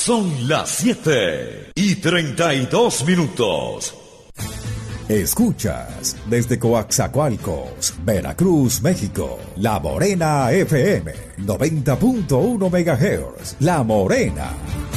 Son las 7:32. Escuchas desde Coaxacualcos, Veracruz, México, La Morena FM, 90.1 MHz. La Morena.